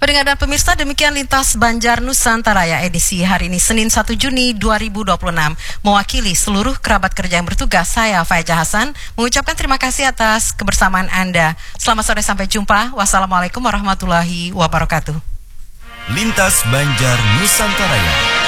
Pendengar dan pemirsa, demikian Lintas Banjar Nusantara edisi hari ini Senin 1 Juni 2026. Mewakili seluruh kerabat kerja yang bertugas, saya Faiza Hasan mengucapkan terima kasih atas kebersamaan Anda. Selamat sore, sampai jumpa. Wassalamualaikum warahmatullahi wabarakatuh. Lintas Banjar Nusantara.